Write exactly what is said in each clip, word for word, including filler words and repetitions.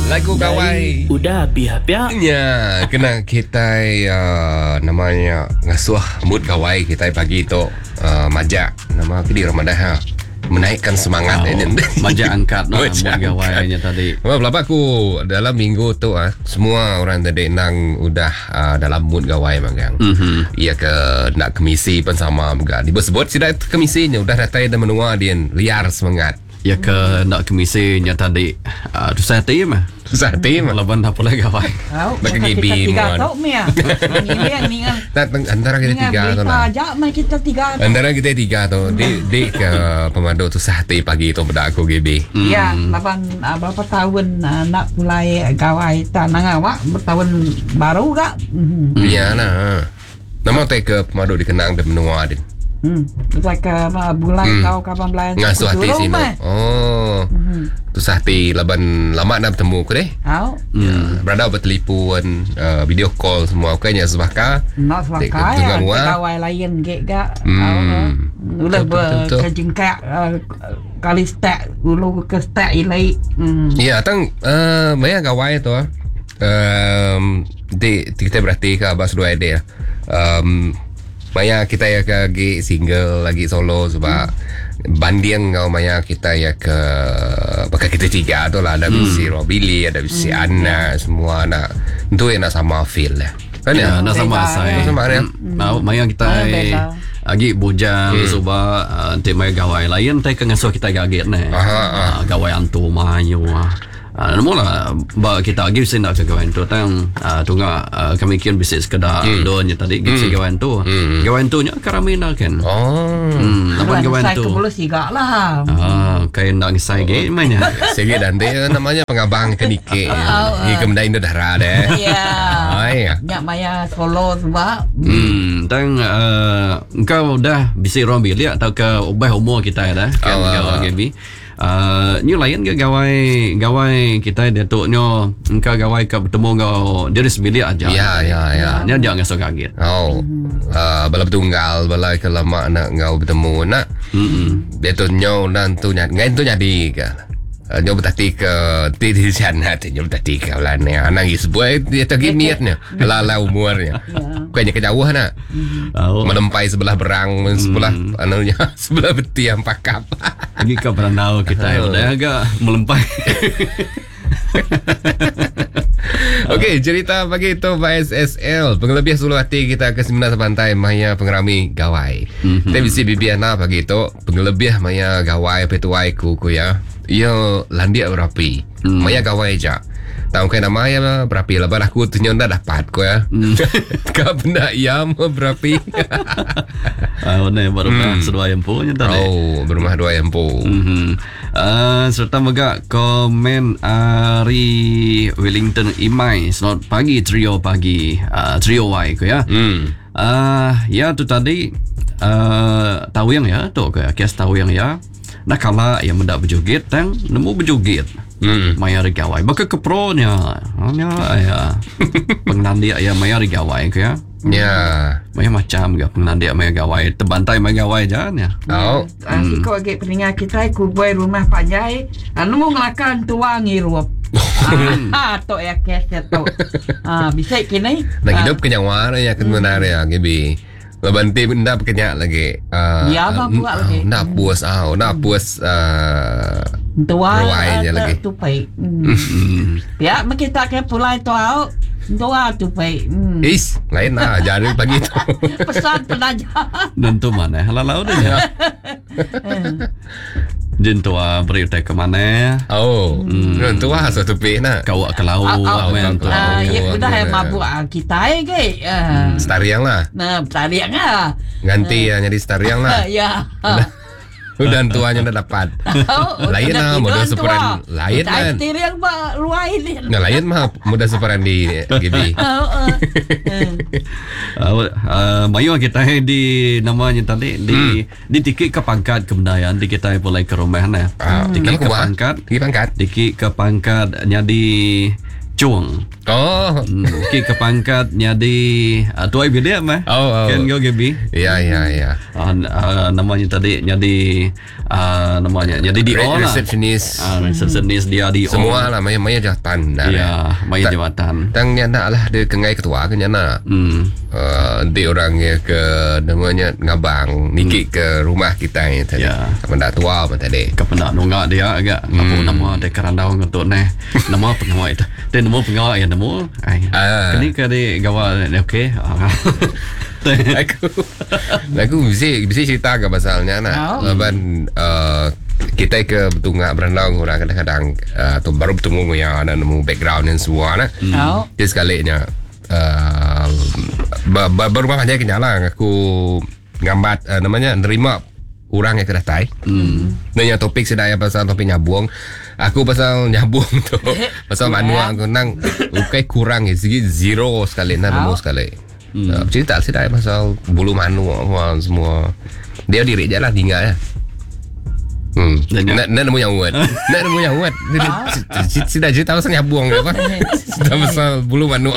Lagu Gawai. Udah biar-biar. Ya, kena kita uh, namanya ngasuh mood Gawai kita pagi tu uh, majak nama ke di Ramadan ha. Menaikkan semangat oh, ini. Majak angkat no, mood Gawainya tadi. Apa pelapa aku dalam minggu tu ah semua orang tadi nang udah uh, dalam mood Gawai magang. Mm-hmm. Ia ke nak kemisi pun sama juga. Disebut sudah kemisinya udah datang dan menua dia liar semangat. Ya ke nak kemisinya tadi uh, tu saya tim Susah tim laban apa lagi Gawai. Bagi gibi tiga tau mia. Ini yang ni kan. Antara kita tiga tu lah. Pajak mai kita tiga. Antara kita tiga tu di di ke pemandu tu sahti pagi tu pada aku gibi. Ya, laban berapa tahun nak mulai Gawai tanang awak bertahun baru gak? Iya nah. Nama teh ke pemandu dikenang dan menua din. Hmm, like uh, bulan hmm. kau kapan bulan ngasuh hati sini. Oh. Mm-hmm. Tu sahti laban lama nak bertemu ku deh. Tahu. Hmm. Berada bertelefon, uh, video call semua kayaknya sebaka. Nak sebaka ya. Kawai lain ke gak. Tahu. Ulah berkejengkak kali stack ulu ke stack ilai. Ya, tang uh, maya Gawai tu ah. Um, di kita berarti ke abas dua ide. Um, Maya kita ya ke single lagi solo sebab hmm. banding kau Maya kita ya ke pakai kita tiga tu lah ada hmm. si Robili ada si hmm. Anna semua nak tu yang nak sama feel lah kan ya, ya nak sama saya sama ya hmm. Maya kita lagi bujang hmm. sebab nanti Maya Gawai lain tapi ngasuh kita gaget ni Gawai antu mayu Uh, mula ba kita lagi bisa nak ke gawain tu tang uh, tunga uh, kami kian bisa sekedar hmm. doanya tadi kita hmm. gawain tu hmm. gawain tu nya karamina kan oh hmm lapan gawain tu saya boleh sigak lah ah kayak nak ngisai ge mana segi dan dia namanya pengabang kenike ni kemdai Indo Dara deh ya ai nya maya solo sebab hmm tang uh, engkau dah bisa rombil ya atau ke ubah umur kita dah kan oh, gawa gabi Uh, ni lain ke Gawai Gawai kita datuknya engkau Gawai ke bertemu kau dia sebilik aja ya ya ya ni dia ngasuh kaget oh uh, bala tunggal bala ke lama nak kau bertemu nak hmm datuknya dan tu nyat ngain tu jadi ke nyo bertati ke ti di sana tu nyo bertati ke lah ni anak isbuai dia tagi niatnya ala umurnya kayaknya kejauhan nak menempai sebelah berang sebelah anunya sebelah beti yang pakap lagi ke beranau kita udah agak melempai. Okey, cerita pagi itu Pak S S L pengelebih suluh hati kita ke Sembilan Pantai Maya Pengerami Gawai. Mm-hmm. Tapi si Bibiana pagi itu pengelebih Maya Gawai petuai ku ku ya. Ia landia berapi. Mm. Maya Gawai aja. Tahu kan nama ya berapi lebar aku tu nyonda dapat ku ya. Mm. Kau benda ia mau berapi. Ah, benar berumah hmm. sedua empu nya tadi. Oh, berumah dua empu. Mhm. Uh, serta mega komen Ari Wellington Imai selamat pagi trio pagi uh, trio Y ku ya. Hmm. Uh, ya tu tadi uh, tahu yang ya tu ke kes tahu yang ya. Nak kala yang mendak berjoget tang nemu berjoget. Hmm. Maya Gawai baka ke pro nya. Nya ya. Pengnandi ya Maya Gawai ku ya. Ya, Maya macam gak pengnandi Maya Gawai terbantai Maya Gawai jangan ya. Oh. Asik kau agak peningat kita ku buat rumah panjai. Anu ngelakan tua ngirup. Ah, to ya kes ya to. Ah, bisa kini. Nak hidup kenyawa ya kebenar ya gibi. Lebanti benda kenyak lagi. Ya, apa buat lagi? Nak puas ah, nak puas tua ruainya lagi. Tu pai. Ya, kita ke pulai tu au. Tua tu pai. Is, lain lah jadi pagi tu. Pesan penaja. Dan tu mana halalau dia. Jin tua beri utai ke mana? Oh, hmm. tua satu pe nak. Kau ke laut, men tua. Ya sudah yang mabuk kita ke. Stariang lah. Nah, stariang lah. Ganti ya jadi stariang lah. Ya. Udah tuanya udah dapat. Lain lah, mudah seperan. Lain kan. Stariang pak luai ni. Nah, lain mah mudah seperan di Gibi. Mayu kita di namanya tadi di di tiket ke pangkat kebudayaan di kita boleh ke rumah nah. Tiket ke pangkat, tiket pangkat, tiket ke pangkat jadi Chuang. Oh. Hmm, ki kepangkat nyadi uh, tuai bidek mah. Oh, oh. Kan go gebi. Ya, ya, ya. Uh, uh, namanya tadi nyadi uh, namanya nyadi di Re- O lah. Receptionist. Ah, resepsionis dia di O. Semua lah, maya maya jawatan. Ya, maya Ta- jawatan. Tang nyana lah dia kengai ketua kan nyana. Hmm. Uh, dia orangnya ke namanya ngabang niki ke rumah kita ni tadi. Ya. Benda tua apa tadi. Kependak nunggak dia agak apa nama dia kerandau ngetuk neh. Nama pengawal itu. Dia nama pengawal ya nama. Ai. Ah. Kini kali gawal okey. aku aku bisa bisa cerita ke pasalnya nak. Oh. Laban uh, kita ke betungak berendang orang kadang-kadang uh, tu baru bertemu yang ada nemu background dan semua nah. Oh. Dia sekalinya uh, ba- ba- baru banyak kenyala aku ngambat uh, namanya nerima orang yang kedatai. Hmm. Nanya topik sedaya pasal topik nyabung. Aku pasal nyabung tu. Pasal manual aku nang ukai kurang ya segi zero sekali nah nemu sekali. Hmm. Uh, cerita sedaya pasal bulu manu apa semua. Dia diri je lah tinggal ya. Hmm. Nak nak nemu yang kuat. Nak nemu yang kuat. Sudah cerita pasal nyabung apa? Sudah pasal bulu manu.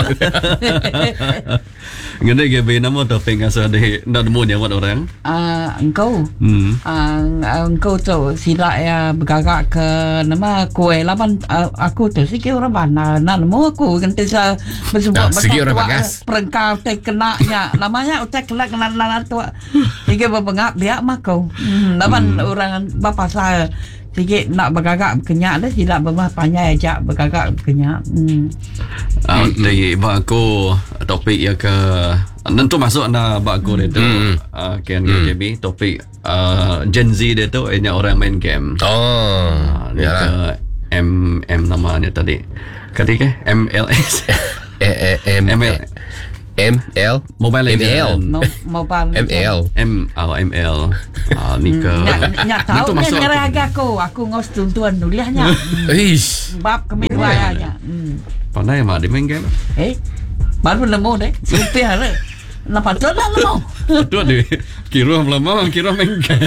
Ngene ge be nama topik asal de nak nemu yang buat orang. Ah, engkau. Hmm. Ah, engkau tu sila ya bergerak ke nama kue laban uh, aku tu segi orang mana nak nemu aku ganti sa bersebut Ah, segi orang bagas. perengkau te kenanya namanya utek kena kena kena tu segi berbengap dia mak kau hmm, laban hmm. orang bapa saya segi nak bergerak kenyak dah sila berbah panjang aja bergerak kenyak hmm. Ah, dari baku topik ya ke tentu masuk na baku dia tu Hmm. uh, kan G B topik uh, Gen Z dia tu hanya orang main game. Oh. Ah, dia ke M M namanya tadi. Kati ke M L S. Eh, eh, M M L M L Mobile M L Legend. mau mau bal M L M oh, M L. Ah, ni ke. Nyak, nyak tahu Itu ni masuk nyerah apa? agak aku aku ngos tuan nuliahnya Ish. bab kemidwaya aja hmm. Pandai mah dia main game. Eh, baru nemu deh. Supir le. Napa tu dah nemu? Tu ada kira lama kira main game.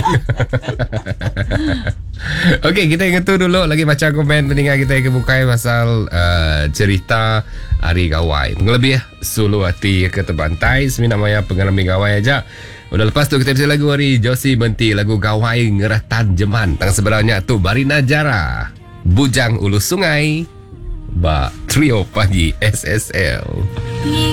Okey, kita ingat tu dulu lagi baca komen pendengar kita yang bukai pasal uh, cerita Hari Gawai. Pengelebih Sulu Hati ke Terbantai. Semina maya pengalami Gawai aja. Udah lepas tu kita bisa lagu hari Josie Benti lagu Gawai Ngerah Tanjeman. Tang sebenarnya tu Barina Jara. Bujang Ulu Sungai. Ba Trio Pagi S S L.